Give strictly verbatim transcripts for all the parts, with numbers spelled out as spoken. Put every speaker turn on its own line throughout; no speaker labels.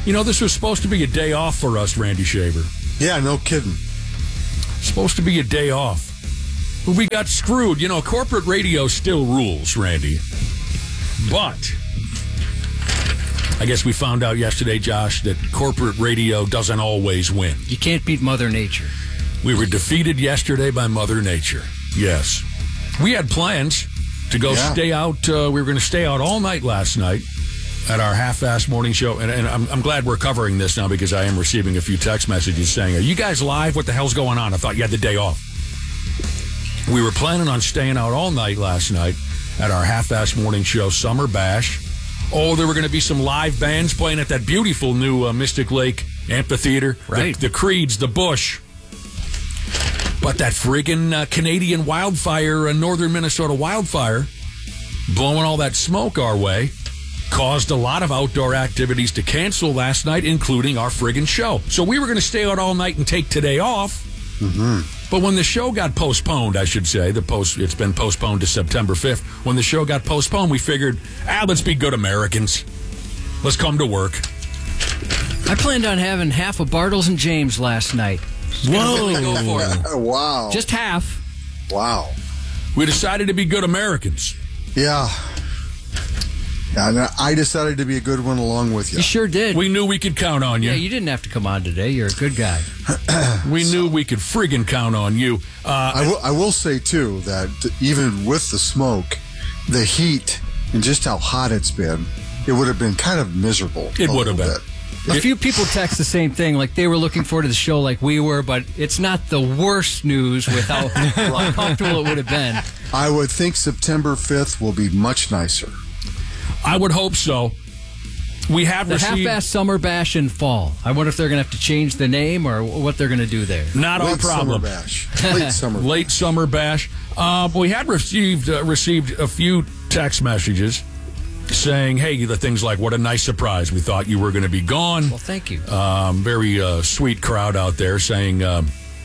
You know, this was supposed to be a day off for us, Randy Shaver.
Yeah, no kidding.
Supposed to be a day off. But we got screwed. You know, corporate radio still rules, Randy. But I guess we found out yesterday, Josh, that corporate radio doesn't always win.
You can't beat Mother Nature.
We were defeated yesterday by Mother Nature. Yes. We had plans to go
Yeah.
stay out. Uh, we were going to stay out all night last night at our half-assed morning show. And, and I'm, I'm glad we're covering this now because I am receiving a few text messages saying, are you guys live? What the hell's going on? I thought you had the day off. We were planning on staying out all night last night at our half-assed morning show, Summer Bash. Oh, there were going to be some live bands playing at that beautiful new uh, Mystic Lake Amphitheater.
Right.
The, the Creeds, the Bush. But that friggin' uh, Canadian wildfire, uh, northern Minnesota wildfire, blowing all that smoke our way, caused a lot of outdoor activities to cancel last night, including our friggin' show. So we were going to stay out all night and take today off.
Mm-hmm.
But when the show got postponed, I should say, the post it's been postponed to September fifth. When the show got postponed, we figured, ah, let's be good Americans. Let's come to work.
I planned on having half of Bartles and James last night.
Whoa.
Go for it.
Wow.
Just half.
Wow.
We decided to be good Americans.
Yeah. Yeah, and I decided to be a good one along with you.
You sure did.
We knew we could count on you.
Yeah, you didn't have to come on today. You're a good guy.
We knew we could friggin' count on you. Uh,
I will, I will say, too, that even with the smoke, the heat, and just how hot it's been, it would have been kind of miserable.
It
a
would have
little
been.
bit.
A few people text the same thing, like they were looking forward to the show like we were, but it's not the worst news with how uncomfortable it would have been.
I would think September fifth will be much nicer.
I would hope so. We have
The
received...
half-assed Summer Bash in fall. I wonder if they're going to have to change the name or what they're going to do there.
Not our
Late
problem.
Summer bash. Late summer.
Late summer bash. Uh, we had received uh, received a few text messages saying, hey, the things like, what a nice surprise. We thought you were going to be gone.
Well, thank you.
Um, very uh, sweet crowd out there saying, um,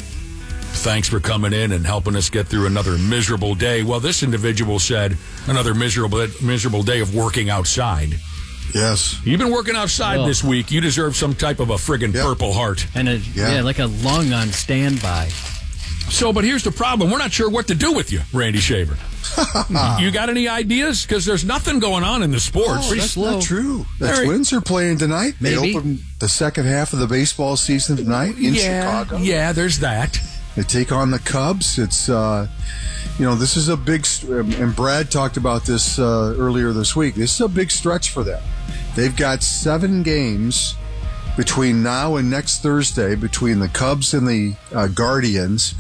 thanks for coming in and helping us get through another miserable day. Well, this individual said another miserable miserable day of working outside.
Yes.
You've been working outside
Well.
this week. You deserve some type of a friggin'
Yep.
Purple Heart.
And a,
Yeah.
yeah, like a lung on standby.
So, but here's the problem. We're not sure what to do with you, Randy Shaver. You got any ideas? Because there's nothing going on in the sports.
Oh, that's
slow.
not true. The
Very-
Twins are playing tonight. They
Maybe.
open the second half of the baseball season tonight in
yeah,
Chicago.
yeah, there's that.
They take on the Cubs. It's, uh, you know, this is a big, st- and Brad talked about this uh, earlier this week. This is a big stretch for them. They've got seven games between now and next Thursday between the Cubs and the uh, Guardians.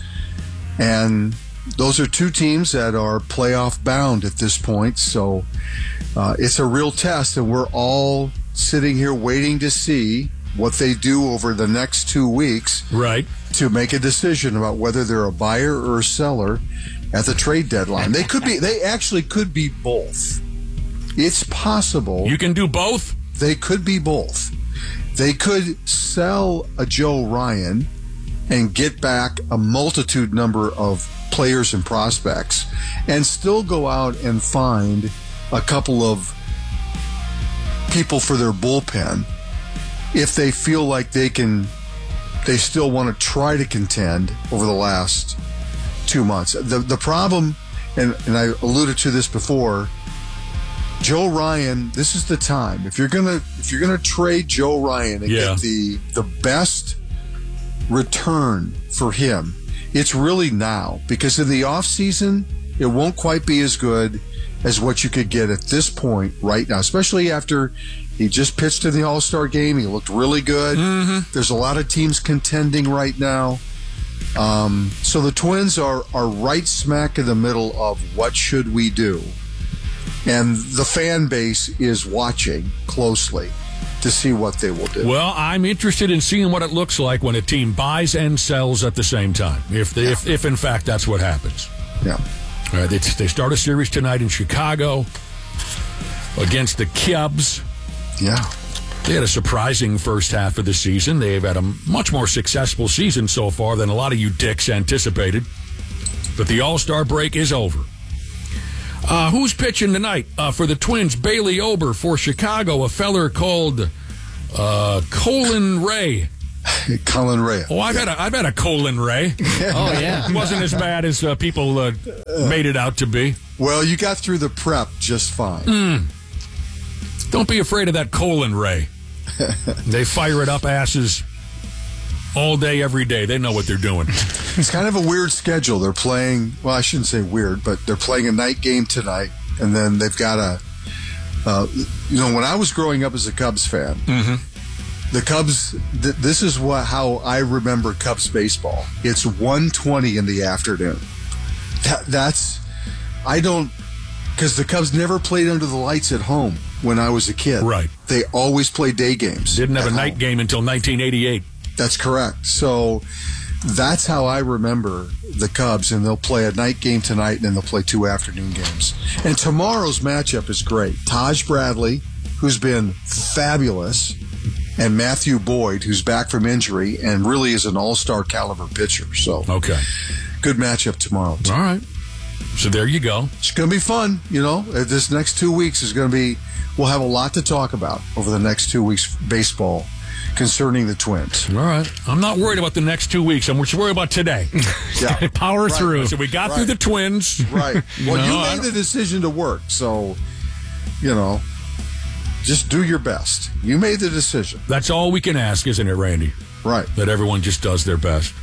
And those are two teams that are playoff bound at this point. So uh, it's a real test, and we're all sitting here waiting to see what they do over the next two weeks
Right.
to make a decision about whether they're a buyer or a seller at the trade deadline. They could be, they actually could be both. It's possible.
You can do both?
They could be both. They could sell a Joe Ryan and get back a multitude number of players and prospects and still go out and find a couple of people for their bullpen if they feel like they can, they still want to try to contend over the last two months. The the problem, and, and I alluded to this before, Joe Ryan, this is the time. If you're gonna if you're gonna trade Joe Ryan and
Yeah.
get the the best return for him, it's really now. Because in the offseason, it won't quite be as good as what you could get at this point right now, especially after he just pitched in the All-Star game. He looked really good.
Mm-hmm.
There's a lot of teams contending right now. Um, so the Twins are, are right smack in the middle of what should we do. And the fan base is watching closely to see what they will do.
Well, I'm interested in seeing what it looks like when a team buys and sells at the same time, if they, if, if in fact that's what happens.
Yeah.
All right, they, they start a series tonight in Chicago against the Cubs.
Yeah.
They had a surprising first half of the season. They've had a much more successful season so far than a lot of you dicks anticipated. But the All-Star break is over. Uh, who's pitching tonight uh, for the Twins? Bailey Ober. For Chicago, a feller called Uh, Colin Ray.
Colin Ray.
Oh, I've had a, I've had a Colin Ray.
Oh, yeah.
It wasn't as bad as uh, people uh, made it out to be.
Well, you got through the prep just fine.
Mm. Don't be afraid of that Colin Ray. They fire it up asses all day, every day. They know what they're doing.
It's kind of a weird schedule. They're playing, well, I shouldn't say weird, but they're playing a night game tonight, and then they've got a, uh, you know, when I was growing up as a Cubs fan,
mm-hmm.
the Cubs, th- this is what how I remember Cubs baseball. It's one twenty in the afternoon. That, that's, I don't, because the Cubs never played under the lights at home when I was a kid.
Right.
They always played day games.
Didn't have a
home.
night game until nineteen eighty-eight.
That's correct. So that's how I remember the Cubs, and they'll play a night game tonight, and then they'll play two afternoon games. And tomorrow's matchup is great. Taj Bradley, who's been fabulous, and Matthew Boyd, who's back from injury and really is an all-star caliber pitcher. So,
okay,
good matchup tomorrow.
All right. So there you go.
It's going to be fun. You know, this next two weeks is going to be, we'll have a lot to talk about over the next two weeks baseball concerning the Twins.
All right. I'm not worried about the next two weeks. I'm just worried about today.
Yeah.
Power
right.
through.
So we got
right.
through the Twins.
Right. Well,
No,
you
I
made
don't-
the decision to work, so, you know, just do your best. You made the decision.
That's all we can ask, isn't it, Randy?
Right.
That everyone just does their best.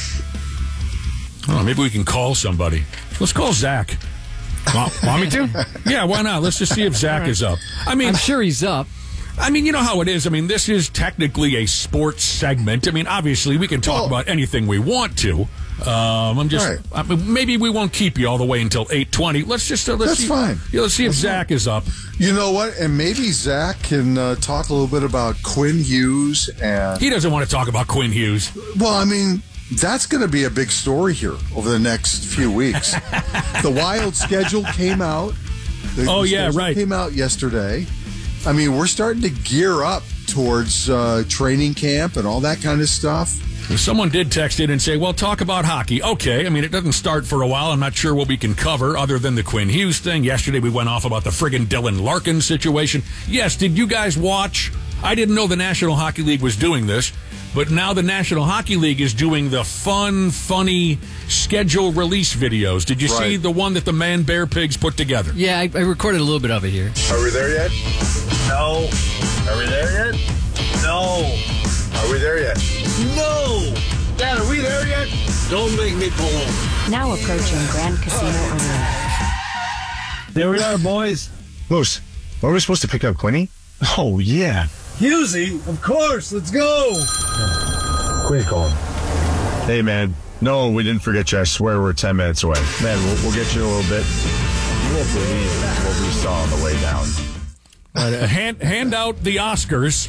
Oh, maybe we can call somebody. Let's call Zach.
Want, want me to?
Yeah, why not? Let's just see if Zach is up. I mean,
I'm sure he's up.
I mean, you know how it is. I mean, this is technically a sports segment. I mean, obviously, we can talk
Oh.
about anything we want to. Um, I'm just
Right.
I mean, maybe we won't keep you all the way until eight twenty. Let's just uh, let's
That's
see,
fine.
Yeah, let's see if
That's
Zach is up.
You know what? And maybe Zach can uh, talk a little bit about Quinn Hughes. And,
He doesn't want to talk about Quinn Hughes.
well, I mean, that's going to be a big story here over the next few weeks. The Wild schedule came out. The,
Oh,
the
yeah,
schedule
right.
came out yesterday. I mean, we're starting to gear up towards uh, training camp and all that kind of stuff.
Someone did text in and say, well, talk about hockey. Okay, I mean, it doesn't start for a while. I'm not sure what we can cover other than the Quinn Hughes thing. Yesterday we went off about the friggin' Dylan Larkin situation. Yes, did you guys watch? I didn't know the National Hockey League was doing this, but now the National Hockey League is doing the fun, funny schedule release videos. Did you see
Right.
the one that the Man Bear Pigs put together?
Yeah, I, I recorded a little bit of it here.
Are we there yet? No. Are we there yet? No. Are we there yet? No. Dad, are we there yet? Don't make me pull over.
Now approaching Grand Casino Arena.
There we are, boys. Moose, were we supposed to pick up Quinny? Oh, yeah. Husey, of course. Let's go. Quick, Colin. Hey, man. No, we didn't forget you. I swear we're ten minutes away. Man, we'll, we'll get you in a little bit. You won't believe what we saw on the way down.
Uh, hand, hand out the Oscars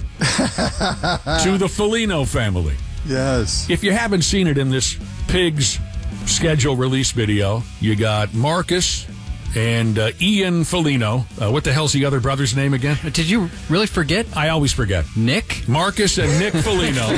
to the Foligno family.
Yes.
If you haven't seen it in this Pigs schedule release video, you got Marcus and uh, Ian Foligno. Uh, what the hell's the other brother's name again?
Did you really forget
I always forget.
Nick?
Marcus and Nick Foligno.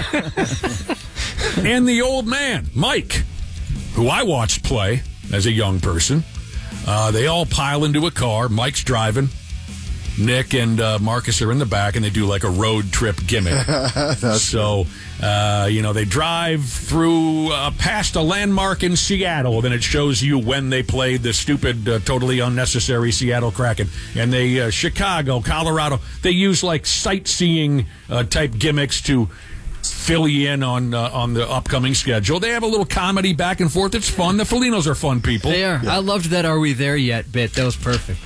And the old man, Mike, who I watched play as a young person. Uh, they all pile into a car. Mike's driving. Nick and uh, Marcus are in the back, and they do like a road trip gimmick. So, uh, you know, they drive through uh, past a landmark in Seattle, then it shows you when they played the stupid, uh, totally unnecessary Seattle Kraken. And they, uh, Chicago, Colorado, they use like sightseeing uh, type gimmicks to fill you in on uh, on the upcoming schedule. They have a little comedy back and forth. It's fun. The Folinos are fun people.
They are. I loved that Are We There Yet bit. That was perfect.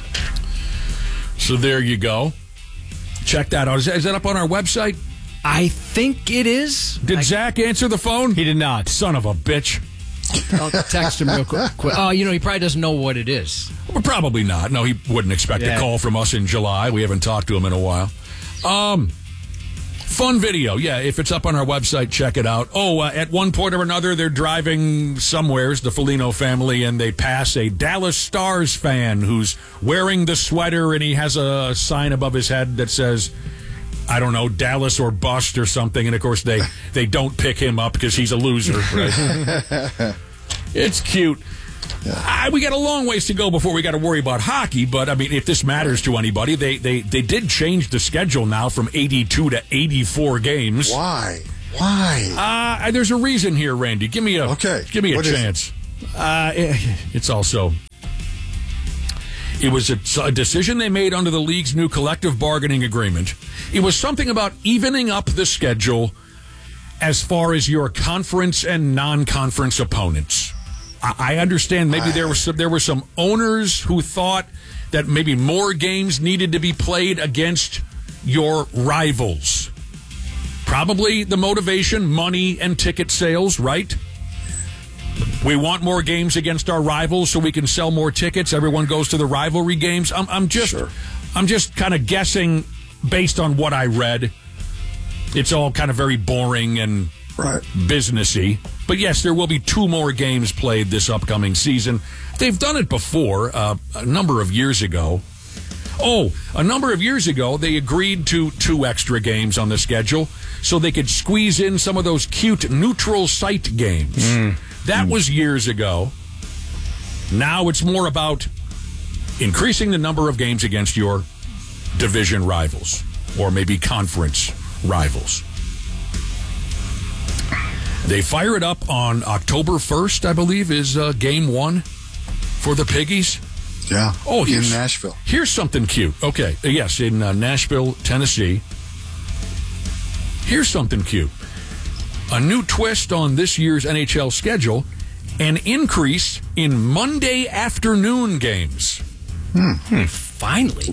So there you go. Check that out. Is that, is that up on our website?
I think it is.
Did
I,
Zach answer the phone?
He did not.
Son of a bitch.
I'll text him real quick. quick. Oh, you know, he probably doesn't know what it is.
Well, probably not. No, he wouldn't expect
Yeah.
a call from us in July. We haven't talked to him in a while. Um, fun video. Yeah, if it's up on our website, check it out. Oh, uh, at one point or another, they're driving somewheres, the Foligno family, and they pass a Dallas Stars fan who's wearing the sweater, and he has a sign above his head that says, I don't know, Dallas or bust or something. And, of course, they, they don't pick him up because he's a loser. Right? It's cute.
Yeah.
I, we got a long ways to go before we got to worry about hockey, but I mean, if this matters to anybody, they, they, they did change the schedule now from eighty-two to eighty-four games.
Why? Why?
Uh, there's a reason here, Randy. Give me a
okay.
Give me a
What is
chance. Uh, it's also it was a, a decision they made under the league's new collective bargaining agreement. It was something about evening up the schedule as far as your conference and non-conference opponents. I understand maybe there were some, there were some owners who thought that maybe more games needed to be played against your rivals. Probably the motivation, money, and ticket sales, right? We want more games against our rivals so we can sell more tickets. Everyone goes to the rivalry games. I'm, I'm just,
Sure.
I'm just kind of guessing based on what I read. It's all kind of very boring and
Right.
businessy. But yes, there will be two more games played this upcoming season. They've done it before, uh, a number of years ago. Oh, a number of years ago, they agreed to two extra games on the schedule so they could squeeze in some of those cute neutral site games. Mm. That mm. was years ago. Now it's more about increasing the number of games against your division rivals or maybe conference rivals. They fire it up on October first, I believe, is uh, game one for the Piggies.
Yeah.
Oh,
in
here's,
Nashville.
Here's something cute. Okay. Yes, in uh, Nashville, Tennessee. Here's something cute. A new twist on this year's N H L schedule, an increase in Monday afternoon games.
Hmm.
Hmm. Finally.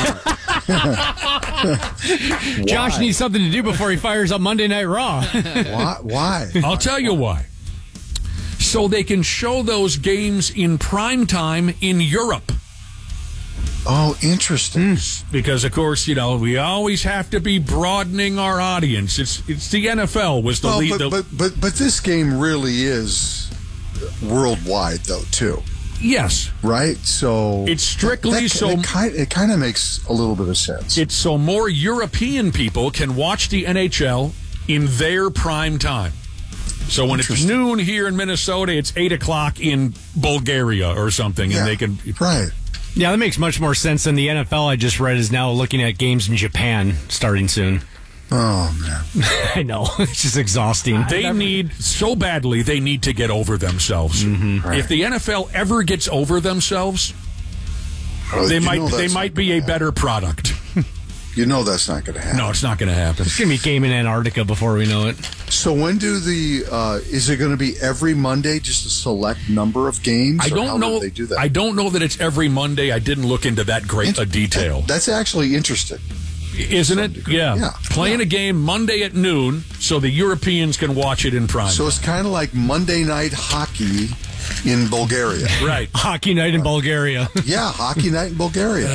Josh needs something to do before he fires up Monday Night Raw.
Why? Why?
I'll tell you why. So they can show those games in prime time in Europe.
Oh, interesting.
Because, of course, you know, we always have to be broadening our audience. It's it's the N F L was the
Well,
lead.
but,
the,
but but but this game really is worldwide, though, too.
Yes.
Right? So
It's strictly
that,
so...
It kind, it kind of makes a little bit of sense.
It's so more European people can watch the N H L in their prime time. So when it's noon here in Minnesota, it's eight o'clock in Bulgaria or something,
yeah,
and they can...
Right.
Yeah, that makes much more sense than the N F L I just read is now looking at games in Japan starting soon.
Oh, man.
I know. It's just exhausting.
They need, so badly, they need to get over themselves.
Mm-hmm.
Right.
If the N F L ever gets over themselves,
Oh,
they
you
might
know
they
that's
might
not
be a
gonna
better product.
happen. You know that's not going to happen.
No, it's not going to happen.
It's going to be game in Antarctica before we know it.
So when do the, uh, is it going to be every Monday, just a select number of games?
I
or
don't
how
know.
do they do that?
I don't know that it's every Monday. I didn't look into that great a detail.
That's actually interesting.
Isn't it? Yeah.
Yeah.
Playing
Yeah.
a game Monday at noon so the Europeans can watch it in prime.
So it's kind of like Monday night hockey in Bulgaria.
Right.
Hockey night in Bulgaria.
Yeah, hockey night in Bulgaria.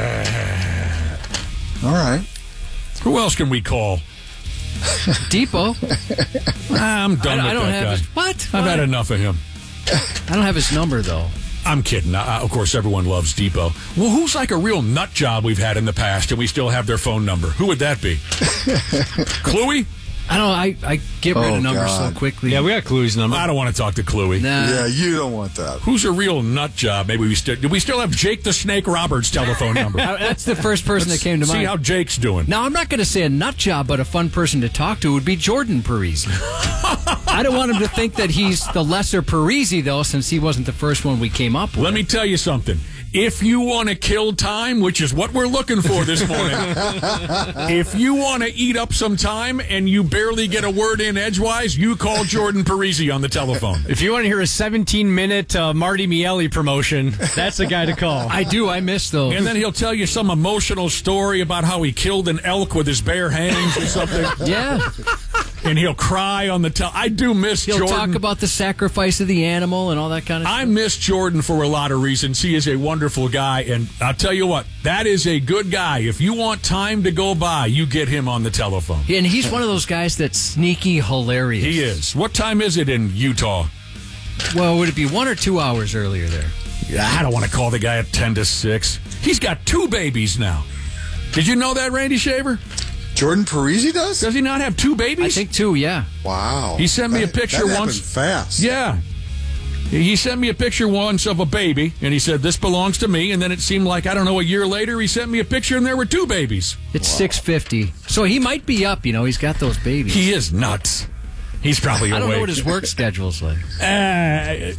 All right.
Who else can we call?
Depot.
I'm done
I,
with
I don't
that
have
guy.
his, what?
I've
Why?
had enough of him.
I don't have his number though.
I'm kidding. Uh, of course, everyone loves Depot. Well, who's like a real nut job we've had in the past and we still have their phone number? Who would that be? Cluey?
I don't know. I, I get rid
Oh,
of numbers
God.
so quickly.
Yeah, we got Cluey's number.
I don't want to talk to Cluey.
Nah.
Yeah, you don't want that.
Who's a real nut job? Maybe we still do. We still have Jake the Snake Roberts' telephone number.
Uh, That's the first person that came to
See
mind.
how Jake's doing.
Now, I'm not going to say a nut job, but a fun person to talk to would be Jordan Parisi. I don't want him to think that he's the lesser Parisi, though, since he wasn't the first one we came up with.
Let me tell you something. If you want to kill time, which is what we're looking for this morning, if you want to eat up some time and you barely get a word in edgewise, you call Jordan Parisi on the telephone.
If you want to hear a seventeen-minute uh, Marty Miele promotion, that's the guy to call.
I do. I miss those.
And then he'll tell you some emotional story about how he killed an elk with his bare hands or something.
Yeah.
And he'll cry on the tel. I do miss
He'll
Jordan.
talk about the sacrifice of the animal and all that kind of
I
stuff.
miss Jordan for a lot of reasons. He is a wonderful guy, and I'll tell you what, that is a good guy. If you want time to go by, you get him on the telephone.
And he's one of those guys that's sneaky hilarious.
He is. What time is it in Utah?
Well, would it be one or two hours earlier there?
Yeah, I don't want to call the guy at ten to six. He's got two babies now. Did you know that, Randy Shaver?
Jordan Parisi does?
Does he not have two babies?
I think two, yeah.
Wow.
He sent me a
That-
picture
that
once.
happened fast.
Yeah. He sent me a picture once of a baby, and he said, this belongs to me. And then it seemed like, I don't know, a year later, he sent me a picture, and there were two babies.
It's six fifty. So he might be up, you know. He's got those babies.
He is nuts. He's probably
I don't
awake.
know what his work schedule's like.
Uh,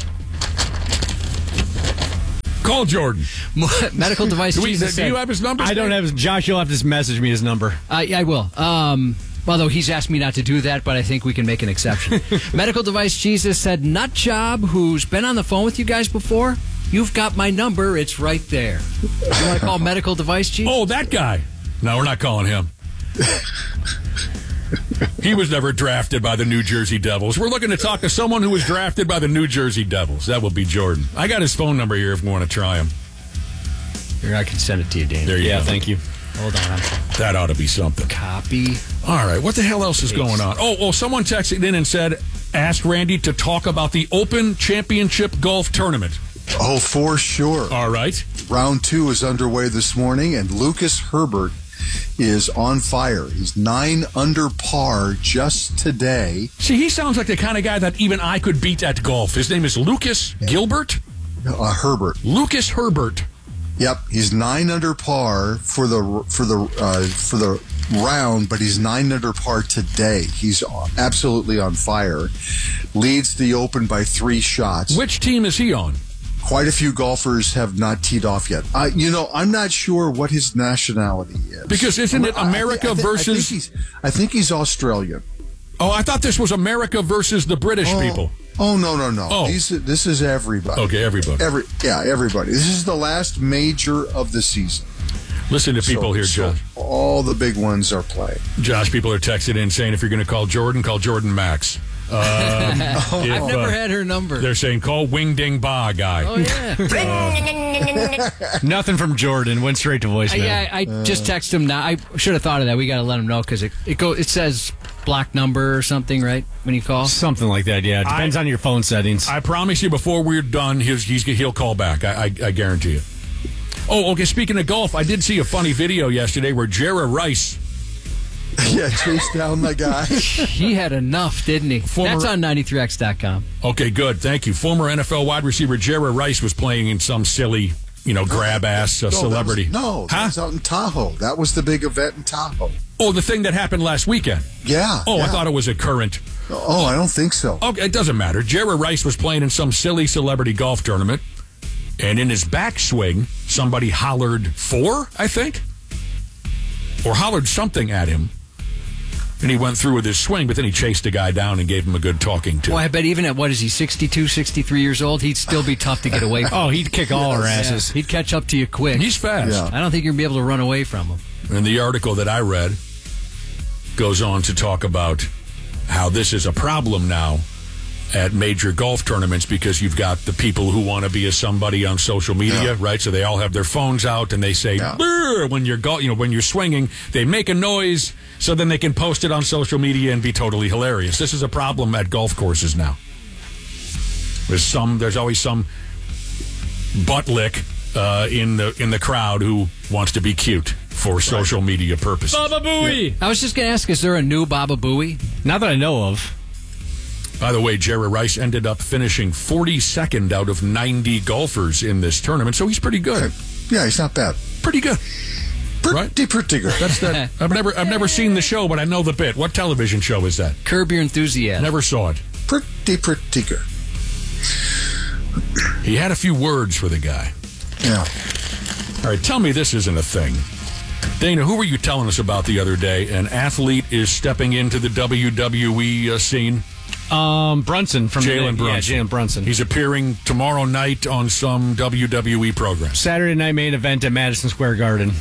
call Jordan.
Medical device
Do, we,
Jesus
do you
said-
have his number?
I don't have his. Josh, you'll have to message me his number.
Uh, yeah, I will. Um, although he's asked me not to do that, but I think we can make an exception. Medical Device Jesus said, Nut Job, who's been on the phone with you guys before, you've got my number. It's right there. You want to call Medical Device Jesus?
Oh, that guy. No, we're not calling him. He was never drafted by the New Jersey Devils. We're looking to talk to someone who was drafted by the New Jersey Devils. That will be Jordan. I got his phone number here if we want to try him.
Here, I can send it to you, Dana.
There you
Yeah,
go.
thank you.
Hold on.
That ought to be something.
Copy.
All right, what the hell else is going on? Oh, well, someone texted in and said, ask Randy to talk about the Open Championship Golf Tournament.
Oh, for sure.
All right.
Round two is underway this morning, and Lucas Herbert is on fire. He's nine under par just today.
See, he sounds like the kind of guy that even I could beat at golf. His name is Lucas Gilbert.
Uh, Herbert.
Lucas Herbert.
Yep, he's nine under par for the for the uh, for the round, but he's nine under par today. He's absolutely on fire. Leads the Open by three shots.
Which team is he on?
Quite a few golfers have not teed off yet. I, you know, I'm not sure what his nationality is.
Because isn't it
I- I
America
thi- I thi-
versus...
I think, he's, I think he's Australian.
Oh, I thought this was America versus the British
Oh,
people.
Oh no no no!
Oh.
These, this is everybody.
Okay, everybody.
Every yeah, everybody. This is the last major of the season.
Listen to people
So-
here,
so
Josh.
all the big ones are playing.
Josh, people are texting in saying if you're going to call Jordan, call Jordan Max. Um, if,
I've never
uh,
had her number.
They're saying call Wing Ding Ba guy.
Oh, yeah.
Nothing from Jordan. Went straight to
I,
voicemail.
yeah, I just texted him now. I should have thought of that. We got to let him know because it it, go, it says block number or something, right, when you call?
Something like that, yeah. It depends
I-
on your phone settings.
I promise you, before we're done, he's, he's, he'll call back. I, I, I guarantee you. Oh, okay. Speaking of golf, I did see a funny video yesterday where Jerry Rice.
Yeah, chase down the guy.
He had enough, didn't he?
Former-
That's on ninety-three X dot com.
Okay, good. Thank you. Former N F L wide receiver Jerry Rice was playing in some silly, you know, grab ass uh,
No, that was-
celebrity.
no, that
Huh?
was out in Tahoe. That was the big event in Tahoe.
Oh, the thing that happened last weekend.
Yeah.
Oh, I
yeah.
thought it was a current.
Oh, I don't think so.
Okay, it doesn't matter. Jerry Rice was playing in some silly celebrity golf tournament, and in his backswing, somebody hollered four, I think, or hollered something at him. And he went through with his swing, but then he chased a guy down and gave him a good talking to.
Well, I bet even at, what is he, sixty-two, sixty-three years old, he'd still be tough to get away from.
oh, he'd kick all our asses.
Yeah, he'd catch up to you quick.
He's fast.
Yeah.
I don't think you're going to be able to run away from him.
And the article that I read goes on to talk about how this is a problem now at major golf tournaments because you've got the people who want to be a somebody on social media,
Yeah.
right? So they all have their phones out and they say
Yeah.
"Brr," when you're go- you know when you're swinging, they make a noise so then they can post it on social media and be totally hilarious. This is a problem at golf courses now. There's some there's always some butt lick uh, in the in the crowd who wants to be cute for social media purposes.
Baba Booey!
I was just going to ask, is there a new Baba Booey?
Not that I know of.
By the way, Jerry Rice ended up finishing forty-second out of ninety golfers in this tournament, so he's pretty good.
Yeah, he's not bad.
Pretty good.
Pretty,
Right.
pretty good.
That's that. I've never, I've never seen the show, but I know the bit. What television show is that?
Curb Your Enthusiasm.
Never saw it.
Pretty, pretty good.
He had a few words for the guy.
Yeah.
All right, tell me this isn't a thing. Dana, who were you telling us about the other day? An athlete is stepping into the W W E uh, scene.
Um, Brunson from
Jalen Brunson.
Yeah, Jalen Brunson.
He's appearing tomorrow night on some W W E program.
Saturday night main event at Madison Square Garden.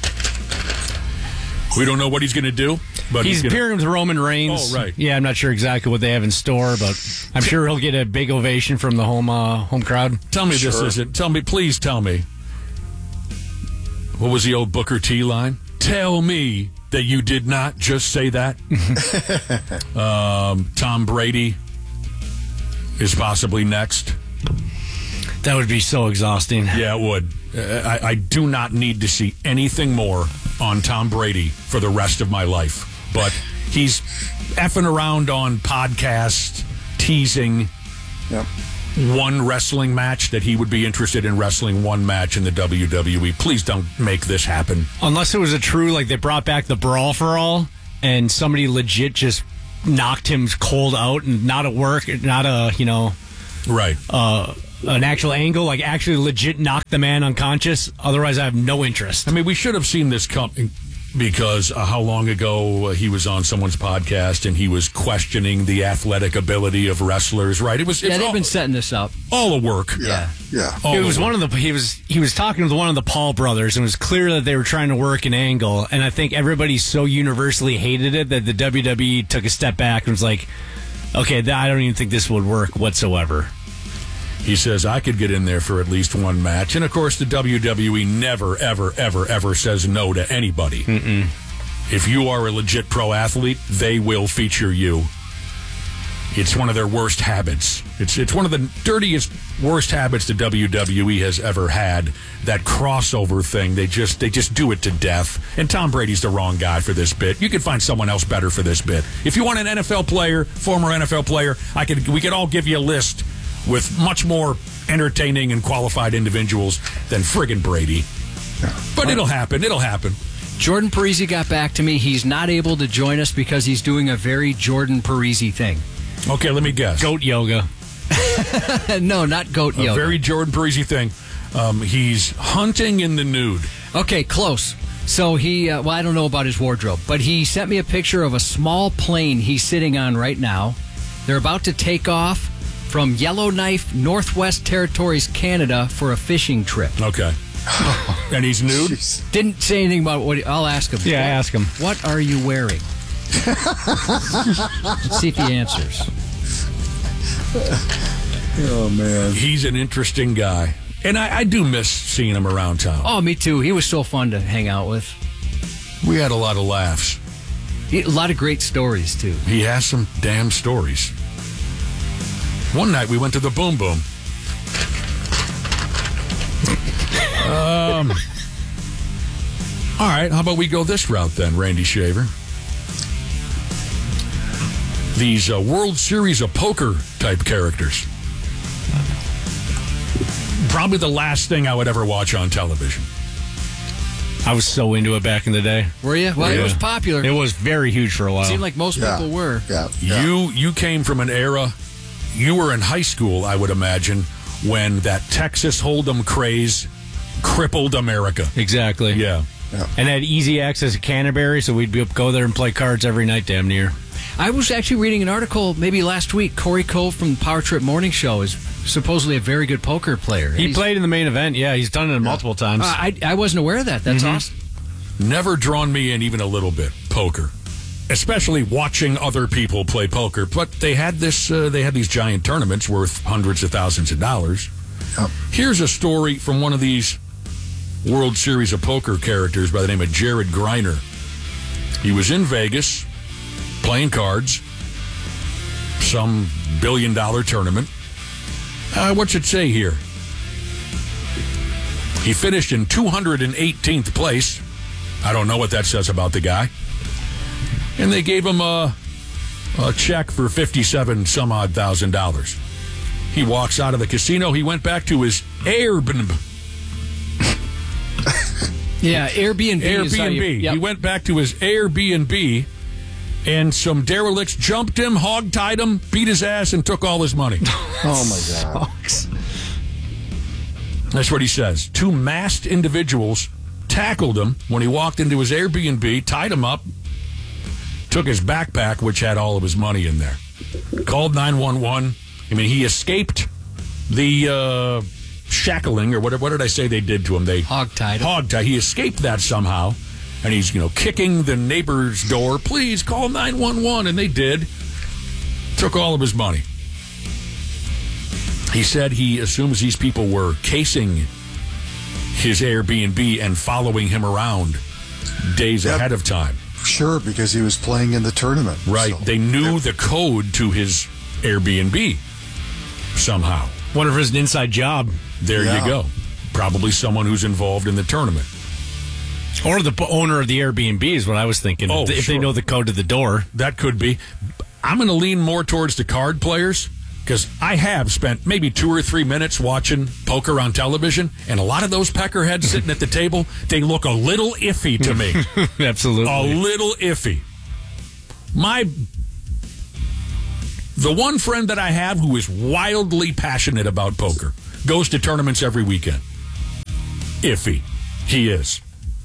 We don't know what he's going to do, but
He's
he's, gonna,
appearing with Roman Reigns.
Oh, right.
Yeah, I'm not sure exactly what they have in store, but I'm sure he'll get a big ovation from the home uh, home crowd.
Tell me this
Sure.
isn't. Tell me, please tell me. What was the old Booker T line? Tell me that you did not just say that. um, Tom Brady is possibly next.
That would be so exhausting.
Yeah, it would. Uh, I, I do not need to see anything more on Tom Brady for the rest of my life. But he's effing around on podcasts, teasing.
Yep.
one wrestling match that he would be interested in wrestling one match in the W W E. Please don't make this happen.
Unless it was a true, like they brought back the Brawl for All and somebody legit just knocked him cold out and not a work, not a, you know,
right.
Uh, an actual angle, like actually legit knocked the man unconscious. Otherwise, I have no interest.
I mean, we should have seen this coming because uh, how long ago uh, he was on someone's podcast and he was questioning the athletic ability of wrestlers, right? It was
yeah,
it's
they've
all,
been setting this up.
All the work.
Yeah, yeah.
All
it was
the
one of the he was he was talking to one of the Paul brothers, and it was clear that they were trying to work an angle. And I think everybody so universally hated it that the W W E took a step back and was like, "Okay, th- I don't even think this would work whatsoever."
He says, I could get in there for at least one match. And, of course, the W W E never, ever, ever, ever says no to anybody.
Mm-mm.
If you are a legit pro athlete, they will feature you. It's one of their worst habits. It's it's one of the dirtiest, worst habits the W W E has ever had. That crossover thing, they just they just do it to death. And Tom Brady's the wrong guy for this bit. You could find someone else better for this bit. If you want an N F L player, former N F L player, I could we could all give you a list with much more entertaining and qualified individuals than friggin' Brady. But it'll happen. It'll happen.
Jordan Parisi got back to me. He's not able to join us because he's doing a very Jordan Parisi thing.
Okay, let me guess.
Goat yoga.
No, not goat
a
yoga.
A very Jordan Parisi thing. Um, he's hunting in the nude.
Okay, close. So he, uh, well, I don't know about his wardrobe, but he sent me a picture of a small plane he's sitting on right now. They're about to take off from Yellowknife, Northwest Territories, Canada, for a fishing trip.
Okay. And he's nude?
Jeez. Didn't say anything about what. He, I'll ask him.
Yeah,
what,
ask him.
What are you wearing? Let's see if he answers.
Oh, man.
He's an interesting guy. And I, I do miss seeing him around town.
Oh, me too. He was so fun to hang out with.
We had a lot of laughs.
He, a lot of great stories, too.
He has some damn stories. One night we went to the Boom Boom. um. All right, how about we go this route then, Randy Shaver? These uh, World Series of Poker type characters. Probably the last thing I would ever watch on television.
I was so into it back in the day.
Were you? Well,
yeah.
It was popular.
It was very huge for a while.
It seemed like most
yeah.
people were.
Yeah. yeah.
You you came from an era, you were in high school, I would imagine, when that Texas Hold'em craze crippled America.
Exactly.
Yeah.
yeah.
And had easy access to Canterbury, so we'd be, go there and play cards every night, damn near.
I was actually reading an article maybe last week. Corey Cove from the Power Trip Morning Show is supposedly a very good poker player.
He
He's,
played in the main event. Yeah, he's done it multiple times.
Uh, I, I wasn't aware of that. That's
Mm-hmm.
awesome.
Never drawn me in even a little bit, poker. Especially watching other people play poker. But they had this. Uh, they had these giant tournaments worth hundreds of thousands of dollars.
Yep.
Here's a story from one of these World Series of Poker characters by the name of Jared Greiner. He was in Vegas playing cards, some billion dollar tournament. Uh, what's it say here? He finished in two hundred eighteenth place. I don't know what that says about the guy. And they gave him a, a check for fifty-seven some odd thousand dollars. He walks out of the casino. He went back to his Airbnb.
Yeah, Airbnb. is how you-
Airbnb.
yep.
He went back to his Airbnb, and some derelicts jumped him, hog-tied him, beat his ass, and took all his money.
Oh, my God.
That's what he says. Two masked individuals tackled him when he walked into his Airbnb, tied him up, took his backpack, which had all of his money in there, called nine one one. I mean, he escaped the uh, shackling, or what, what did I say they did to him? They
Hog-tied him.
Hog-tied. He escaped that somehow, and he's, you know, kicking the neighbor's door. Please call nine one one, and they did. Took all of his money. He said he assumes these people were casing his Airbnb and following him around days
Yep.
ahead of time.
Sure, because he was playing in the tournament.
Right.
So,
They knew
yeah.
the code to his Airbnb somehow.
Wonder if it's an inside job.
There
Yeah.
you go. Probably someone who's involved in the tournament.
Or the p- owner of the Airbnb is what I was thinking.
Oh,
if they, if they
sure.
know the code to the door.
That could be. I'm going to lean more towards the card players because I have spent maybe two or three minutes watching poker on television, and a lot of those peckerheads sitting at the table, they look a little iffy to me.
Absolutely.
A little iffy. My... The one friend that I have who is wildly passionate about poker goes to tournaments every weekend. Iffy. He is.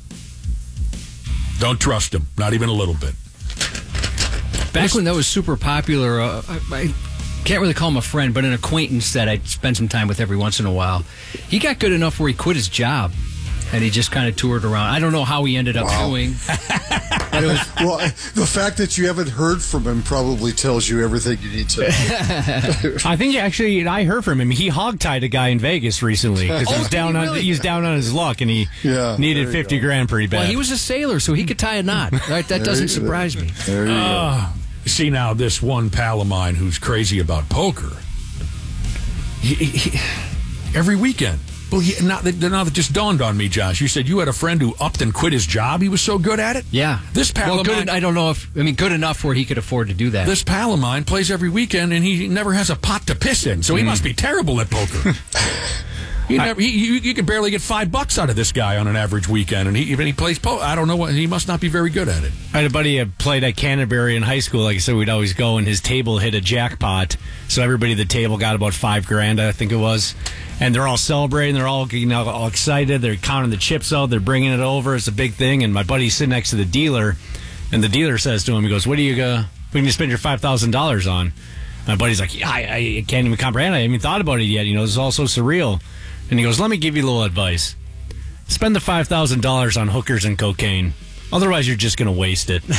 Don't trust him. Not even a little bit.
Back when that was super popular, uh, I, I can't really call him a friend, but an acquaintance that I spend some time with every once in a while. He got good enough where he quit his job, and he just kind of toured around. I don't know how he ended up
Wow.
doing. But it was,
Well, the fact that you haven't heard from him probably tells you everything you need to know.
I think actually I heard from him. He hogtied a guy in Vegas recently because
Oh,
he was
did
down
he
on
really?
he was down on his luck and he
Yeah,
needed
there you
fifty
go.
grand pretty bad.
well, he was a sailor, so he could tie a knot. Right? That doesn't
you go.
surprise me.
There you go.
See, now, this one pal of mine who's crazy about poker, he, he, every weekend. Well, he, not that, now that just dawned on me, Josh. You said you had a friend who upped and quit his job. He was so good at it.
Yeah.
This pal
well,
of
good.
mine,
I don't know if I mean good enough where he could afford to do that.
this pal of mine plays every weekend, and he never has a pot to piss in. So he must be terrible at poker. He never, he, you, you can barely get five bucks out of this guy on an average weekend, and he even he plays poker. I don't know what he must not be very good at it.
I had a buddy that played at Canterbury in high school. Like I said, we'd always go, and his table hit a jackpot. So everybody at the table got about five grand, I think it was. And they're all celebrating. They're all, you know, all excited. They're counting the chips out. They're bringing it over. It's a big thing. And my buddy's sitting next to the dealer, and the dealer says to him, he goes, "What are you uh, what are you spend your five thousand dollars on?" My buddy's like, yeah, I, I can't even comprehend. I haven't even thought about it yet. You know, it's all so surreal. And he goes, "Let me give you a little advice. Spend the five thousand dollars on hookers and cocaine. Otherwise, you're just going to waste it."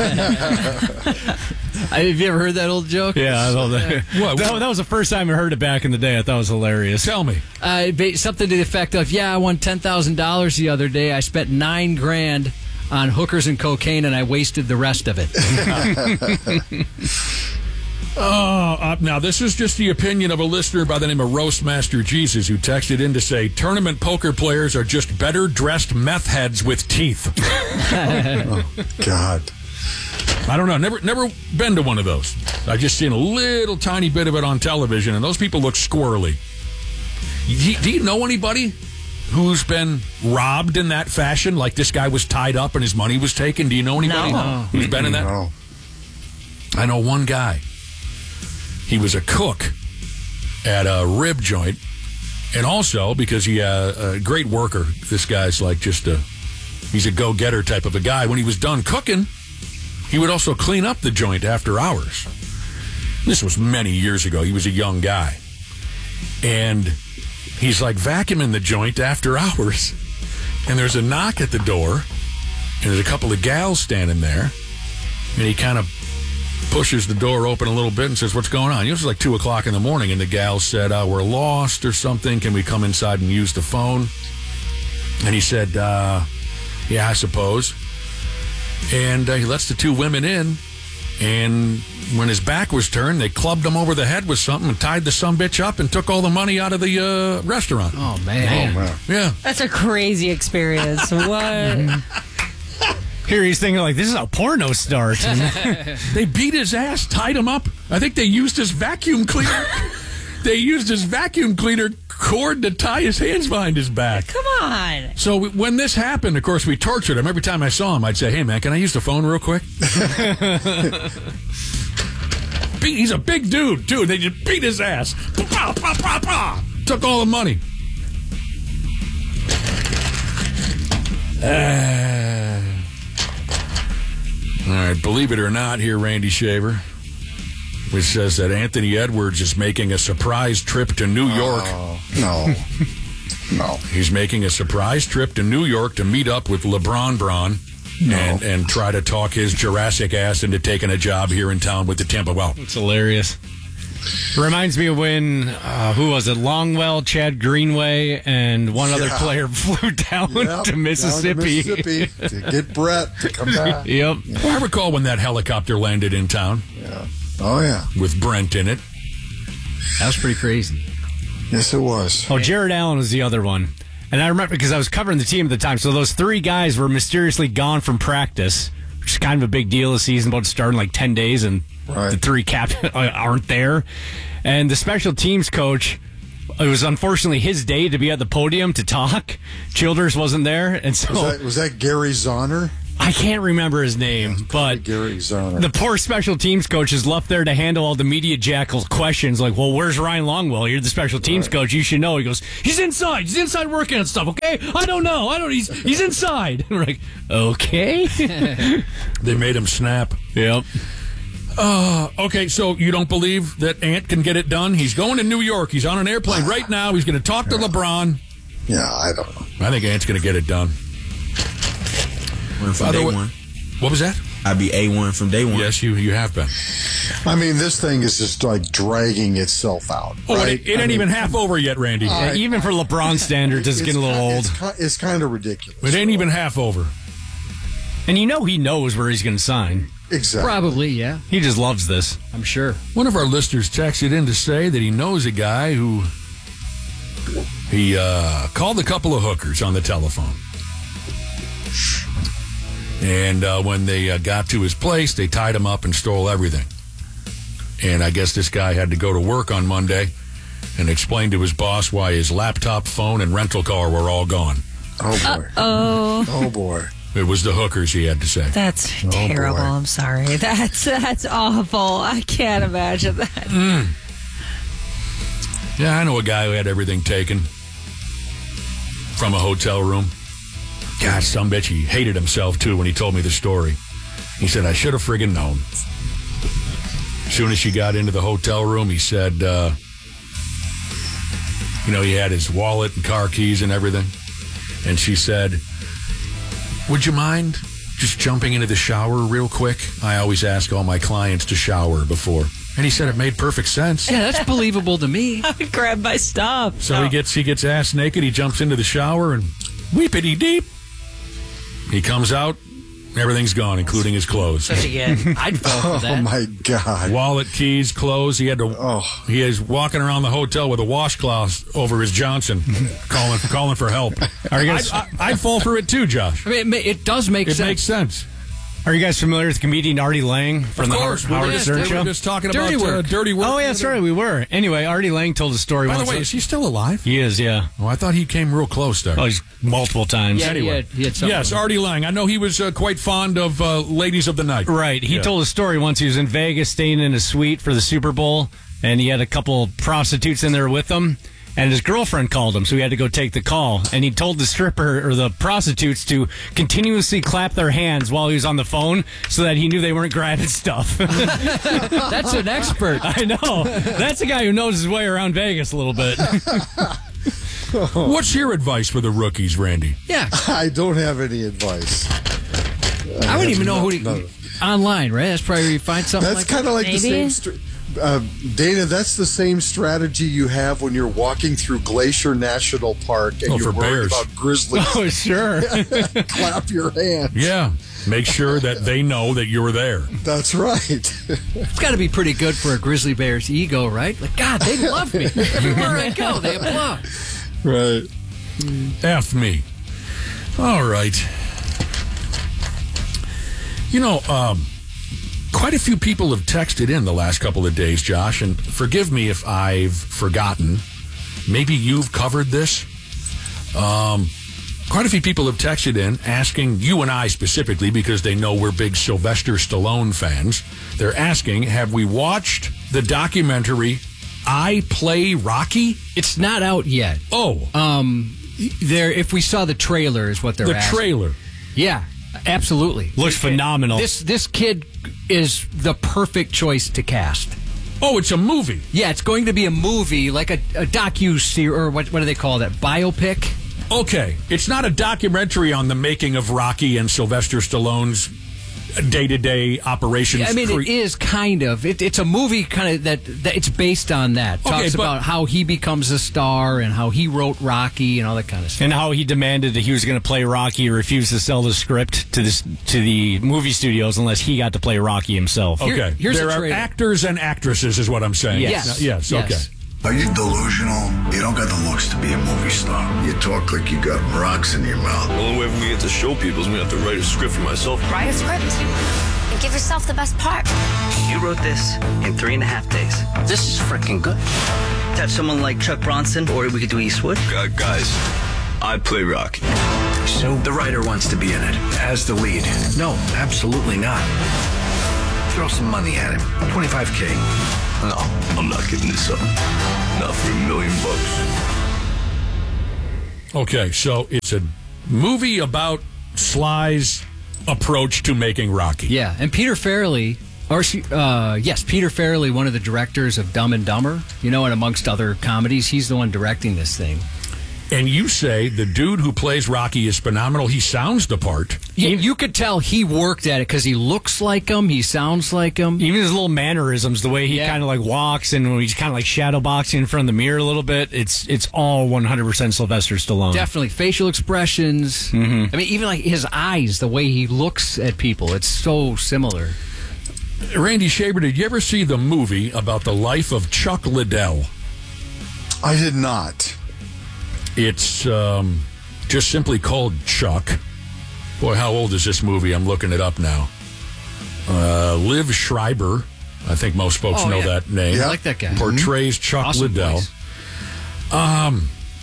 Have you ever heard that old joke?
Yeah, I know that.
What?
that. That was the first time I heard it back in the day. I thought it was hilarious.
Tell me.
Uh, ba- something to the effect of, yeah, I won ten thousand dollars the other day. I spent nine grand on hookers and cocaine, and I wasted the rest of it.
Oh, uh, now this is just the opinion of a listener by the name of Roastmaster Jesus, who texted in to say tournament poker players are just better dressed meth heads with teeth.
Oh, God.
I don't know. Never, never been to one of those. I just seen a little tiny bit of it on television, and those people look squirrely. Do you, do you know anybody who's been robbed in that fashion? Like this guy was tied up and his money was taken. Do you know anybody
No.
who's been in that?
No.
I know one guy. He was a cook at a rib joint, and also because he uh, a great worker. This guy's like just a he's a go-getter type of a guy. When he was done cooking, he would also clean up the joint after hours. This was many years ago. He was a young guy, and he's like vacuuming the joint after hours, and there's a knock at the door, and there's a couple of gals standing there, and he kind of pushes the door open a little bit and says, "What's going on?" It was like two o'clock in the morning, and the gal said, uh, "We're lost or something. Can we come inside and use the phone?" And he said, uh, "Yeah, I suppose." And uh, he lets the two women in, and when his back was turned, they clubbed him over the head with something and tied the sumbitch up and took all the money out of the uh, restaurant.
Oh, man.
Oh, man.
Yeah.
That's a crazy experience. What?
Here he's thinking like, this is how porno starts.
They beat his ass, tied him up. I think they used his vacuum cleaner. They used his vacuum cleaner cord to tie his hands behind his back.
Come on.
So we, when this happened, of course, we tortured him. Every time I saw him, I'd say, "Hey, man, can I use the phone real quick?" Beat, he's a big dude, too. They just beat his ass. Bah, bah, bah, bah. Took all the money. Uh, all right, believe it or not, here, Randy Shaver, which says that Anthony Edwards is making a surprise trip to New York.
Oh, no. No.
He's making a surprise trip to New York to meet up with LeBron Braun
No.
and, and try to talk his Jurassic ass into taking a job here in town with the Tampa. Well,
It's hilarious. Reminds me of when, uh, who was it, Longwell, Chad Greenway, and one other
Yeah.
player flew down
Yep,
to Mississippi.
Down to Mississippi to get Brett to come back.
Yep.
I recall when that helicopter landed in town
Yeah. Oh, yeah.
with Brent in it.
That was pretty crazy.
Yes, it was.
Oh, Jared Allen was the other one. And I remember because I was covering the team at the time. So those three guys were mysteriously gone from practice, It's kind of a big deal. The season about to start in like ten days, and
Right.
the three captains aren't there. And the special teams coach, it was unfortunately his day to be at the podium to talk. Childers wasn't there, and so
Was that, was that Gary Zahner?
I can't remember his name, but
Gary Zahner.
the poor special teams coach is left there to handle all the media jackal questions. Like, well, where's Ryan Longwell? You're the special teams
Right.
coach. You should know. He goes, he's inside. He's inside working on stuff. Okay, I don't know. I don't. He's he's inside. We're like, okay.
They made him snap.
Yep.
Uh, okay, so you don't believe that Ant can get it done? He's going to New York. He's on an airplane right now. He's going to talk to LeBron.
Yeah, I don't know.
I think Ant's going to get it done.
One from
By the
day
way-
one.
What was that?
I'd be A one from day one.
Yes, you you have been.
I mean, this thing is just like dragging itself out.
Oh,
right?
it, it ain't
I mean,
even half over yet, Randy.
Yeah, even for LeBron standards, it's, getting a little
ki-
old.
It's, ki- it's kind of ridiculous.
It ain't even half over.
And you know he knows where he's going to sign.
Exactly.
Probably, yeah.
He just loves this.
I'm sure.
One of our listeners texted in to say that he knows a guy who he uh, called a couple of hookers on the telephone. And uh, when they uh, got to his place, they tied him up and stole everything. And I guess this guy had to go to work on Monday and explain to his boss why his laptop, phone, and rental car were all gone.
Oh, boy.
Oh,
Oh, boy.
It was the hookers, he had to say.
that's
Oh,
terrible.
boy.
I'm sorry. That's that's awful. I can't imagine that.
Yeah, I know a guy who had everything taken from a hotel room. God, some bitch, he hated himself, too, when he told me the story. He said, I should have friggin' known. As soon as she got into the hotel room, he said, uh, you know, he had his wallet and car keys and everything. And she said, would you mind just jumping into the shower real quick? I always ask all my clients to shower before. And he said it made perfect sense.
Yeah, that's believable to me.
I would grab my stuff.
So he gets he gets ass naked. He jumps into the shower and weepity deep. He comes out. Everything's gone, including his clothes.
Such a good.
I'd fall for
Oh,
that.
my God.
Wallet, keys, clothes. He had to.
Oh.
He is walking around the hotel with a washcloth over his Johnson, calling calling for help.
Are you
I'd,
guys,
I- I'd fall for it too, Josh.
I mean, it, ma- it does make
It
sense.
makes sense.
are you guys familiar with comedian Artie Lang from
Of
the
course,
Howard,
we were
Howard
just,
Stern
we
show?
were just talking
Dirty
about uh,
work.
dirty work.
Oh, yeah, that's right. We were. Anyway, Artie Lang told a story
By
once.
the way, is he still alive?
He is, yeah.
Oh, I thought he came real close there.
Oh, he's multiple times.
Yeah, he
Anyway.
had, he had something.
Yes, Artie Lang. I know he was uh, quite fond of uh, ladies of the night.
Right. He
Yeah.
told a story once. He was in Vegas staying in a suite for the Super Bowl, and he had a couple prostitutes in there with him, and his girlfriend called him, so he had to go take the call. And he told the stripper or the prostitutes to continuously clap their hands while he was on the phone so that he knew they weren't grabbing stuff.
That's an expert.
I know. That's a guy who knows his way around Vegas a little bit.
What's your advice for the rookies, Randy?
Yeah.
I don't have any advice.
I wouldn't even know
no-
who to.
no.
Online, right? That's probably where you find something
That's
like
kind of like the
Maybe.
same. Str- uh, Dana, that's the same strategy you have when you're walking through Glacier National Park and
Oh,
you're
for
worried
bears.
about grizzlies.
Oh, sure.
Clap your hands.
Yeah. Make sure that they know that you're there.
That's right.
It's got to be pretty good for a grizzly bear's ego, right? Like, God, they love me. Everywhere I go, they applaud.
Right.
F me. All right. You know, um, quite a few people have texted in the last couple of days, Josh, and forgive me if I've forgotten. Maybe you've covered this. Um, quite a few people have texted in asking, you and I specifically, because they know we're big Sylvester Stallone fans. They're asking, have we watched the documentary I Play Rocky?
It's not out yet.
Oh,
Um, there. If we saw the trailer, is what they're
the
asking.
trailer.
Yeah, absolutely.
Looks phenomenal.
This this kid is the perfect choice to cast.
Oh, it's a movie.
Yeah, it's going to be a movie, like a, a docu-series, or what, what do they call that? Biopic?
Okay, it's not a documentary on the making of Rocky and Sylvester Stallone's day-to-day operations.
I mean,
cre-
it is kind of. It, it's a movie kind of that, that it's based on that.
Okay,
Talks
but-
about how he becomes a star and how he wrote Rocky and all that kind of stuff.
And how he demanded that he was going to play Rocky, refused to sell the script to this to the movie studios unless he got to play Rocky himself.
Here-
Okay,
here's
there
the
are
trailer.
actors and actresses, is what I'm saying.
Yes.
yes.
Yes.
Okay.
Are you delusional? You don't got the looks to be a movie star. You talk like you got rocks in your mouth.
The only way for me to show people is me have to write a script for myself.
Write a script and give yourself the best part.
You wrote this in three and a half days. This is freaking good. Have someone like Chuck Bronson, or we could do Eastwood.
Uh, guys, I play Rocky.
So the writer wants to be in it as the lead. No, absolutely not. Throw some money at him. twenty-five K.
No, I'm not giving this up. Not for a million bucks.
Okay, so it's a movie about Sly's approach to making Rocky.
Yeah, and Peter Farrelly, or uh, yes, Peter Farrelly, one of the directors of Dumb and Dumber, you know, and amongst other comedies, he's the one directing this thing.
And you say the dude who plays Rocky is phenomenal. He sounds the part.
You, you could tell he worked at it because he looks like him. He sounds like him.
Even his little mannerisms, the way he yeah. kind of like walks and when he's kind of like shadow boxing in front of the mirror a little bit. It's it's all one hundred percent Sylvester Stallone.
Definitely. Facial expressions. Mm-hmm. I mean, even like his eyes, the way he looks at people. It's so similar.
Randy Shaver, did you ever see the movie about the life of Chuck Liddell?
I did not.
It's um, just simply called Chuck. Boy, how old is this movie? I'm looking it up now. Uh, Liv Schreiber, I think most folks
oh,
know
yeah.
that name.
Yeah, I like that guy.
Portrays
mm-hmm.
Chuck
awesome
Liddell.
Voice.
Um,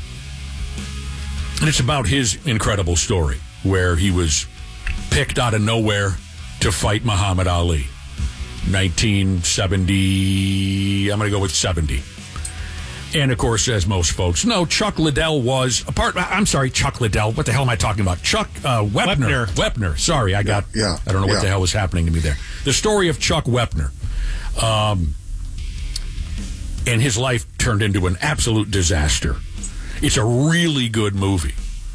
and it's about his incredible story, where he was picked out of nowhere to fight Muhammad Ali. nineteen seventy, I'm going to go with seventy. And, of course, as most folks know, Chuck Liddell was a part. I'm sorry, Chuck Liddell. What the hell am I talking about? Chuck uh, Wepner.
Wepner.
Wepner. Sorry, I got.
Yeah,
I don't know what
yeah.
the hell was happening to me there. The story of Chuck Wepner. Um, and his life turned into an absolute disaster. It's a really good movie.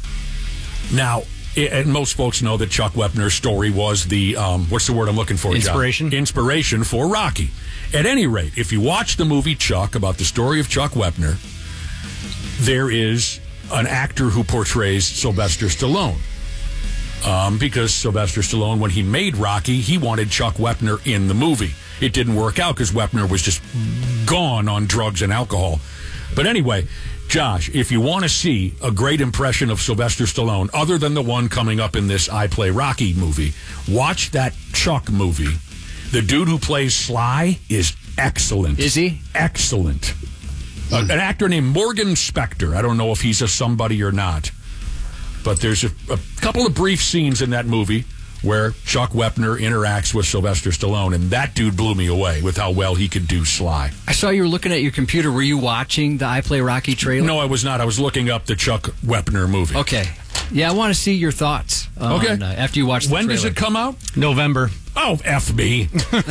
Now, and most folks know that Chuck Wepner's story was the, um, what's the word I'm looking for,
Inspiration.
John? Inspiration for Rocky. At any rate, if you watch the movie Chuck, about the story of Chuck Wepner, there is an actor who portrays Sylvester Stallone. Um, because Sylvester Stallone, when he made Rocky, he wanted Chuck Wepner in the movie. It didn't work out because Wepner was just gone on drugs and alcohol. But anyway, Josh, if you want to see a great impression of Sylvester Stallone, other than the one coming up in this I Play Rocky movie, watch that Chuck movie. The dude who plays Sly is excellent.
Is he?
Excellent. Uh, an actor named Morgan Spector. I don't know if he's a somebody or not. But there's a, a couple of brief scenes in that movie where Chuck Wepner interacts with Sylvester Stallone, and that dude blew me away with how well he could do Sly.
I saw you were looking at your computer. Were you watching the I Play Rocky trailer?
No, I was not. I was looking up the Chuck Wepner movie.
Okay. Yeah, I want to see your thoughts on,
okay.
uh, after you watch the
When
trailer.
does it come out?
November.
Oh, F me.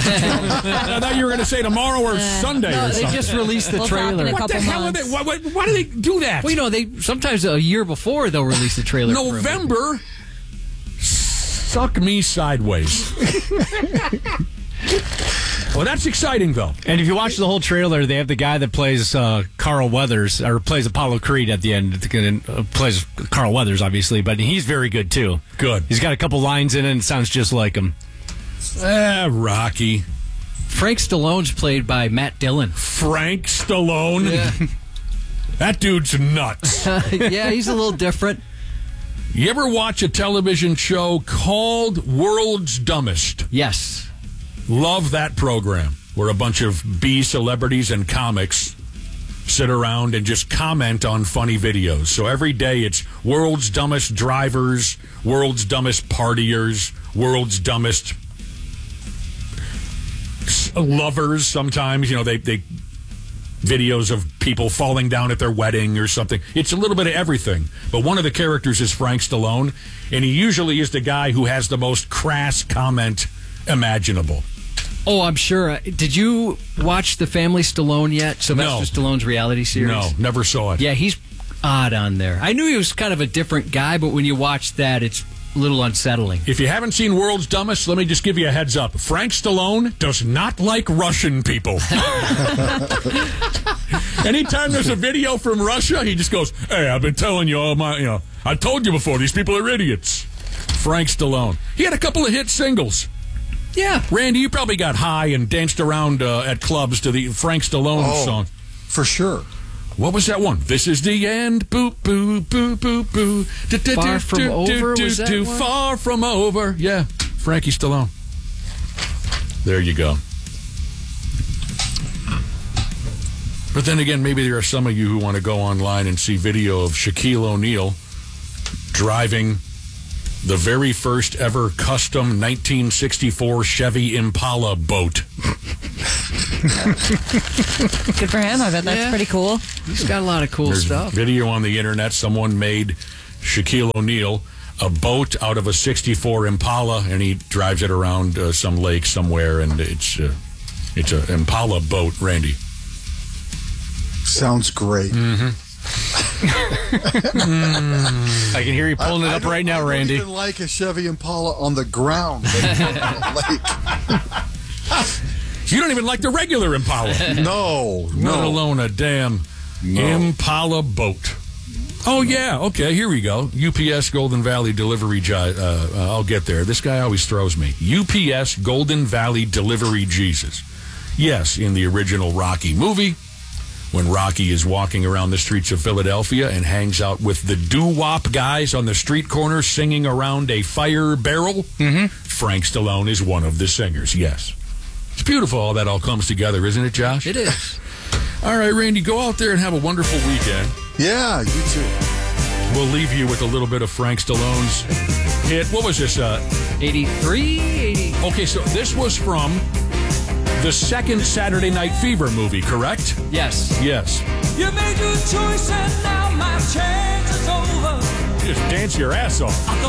I thought you were going to say tomorrow or Sunday
no,
or
they
something.
just released the
We'll
trailer.
talk in a
What the
couple
hell
months.
are they? Why, why, why do they do that?
Well, you know, they sometimes a year before they'll release the trailer. for a movie.
November? Suck me sideways. Well, that's exciting, though.
And if you watch the whole trailer, they have the guy that plays uh, Carl Weathers, or plays Apollo Creed at the end. Uh, plays Carl Weathers, obviously, but he's very good, too.
Good.
He's got a couple lines in it, and it sounds just like him.
Ah, Rocky.
Frank Stallone's played by Matt Dillon.
Frank Stallone?
Yeah.
That dude's nuts.
Yeah, he's a little different.
You ever watch a television show called World's Dumbest?
Yes.
Love that program, where a bunch of B celebrities and comics sit around and just comment on funny videos. So every day it's World's Dumbest Drivers, World's Dumbest Partiers, World's Dumbest Lovers. Sometimes, you know, they, they videos of people falling down at their wedding or something. It's a little bit of everything. But one of the characters is Frank Stallone, and he usually is the guy who has the most crass comment imaginable.
Oh, I'm sure. Did you watch The Family Stallone yet? Sylvester
No.
Stallone's reality series?
No, never saw it.
Yeah, he's odd on there. I knew he was kind of a different guy, but when you watch that, it's a little unsettling.
If you haven't seen World's Dumbest, let me just give you a heads up. Frank Stallone does not like Russian people. Anytime there's a video from Russia, he just goes, "Hey, I've been telling you all my, you know, I told you before, these people are idiots." Frank Stallone. He had a couple of hit singles.
Yeah.
Randy, you probably got high and danced around uh, at clubs to the Frank Stallone
Oh.
song.
for sure.
What was that one? This is the end. Boo, boo, boo, boo, boo.
Far from over, was that one?
Far from over. Yeah, Frankie Stallone. There you go. But then again, maybe there are some of you who want to go online and see video of Shaquille O'Neal driving the very first ever custom nineteen sixty-four Chevy Impala boat.
Good for him. I bet that's
Yeah.
pretty cool.
He's got a lot of cool
There's
stuff.
video on the internet. Someone made Shaquille O'Neal a boat out of a sixty-four Impala, and he drives it around uh, some lake somewhere, and it's uh, it's an Impala boat, Randy.
Sounds great.
Mm-hmm.
I can hear you pulling
I,
it up
I
right now,
I don't
Randy.
even like a Chevy Impala on the ground.
You don't even like the regular Impala.
No,
Let
no.
alone a damn
No.
Impala boat. Oh, yeah. Okay, here we go. U P S Golden Valley Delivery. Uh, uh, I'll get there. This guy always throws me. U P S Golden Valley Delivery Jesus. Yes, in the original Rocky movie, when Rocky is walking around the streets of Philadelphia and hangs out with the doo-wop guys on the street corner singing around a fire barrel,
Mm-hmm.
Frank Stallone is one of the singers, yes. It's beautiful how that all comes together, isn't it, Josh?
It is.
All right, Randy, go out there and have a wonderful weekend.
Yeah, you too.
We'll leave you with a little bit of Frank Stallone's hit. What was this? Uh,
eighty-three, eighty
Okay, so this was from the second Saturday Night Fever movie, correct?
Yes.
Yes.
You made your choice and now my chance is over.
Just dance your ass off.
I thought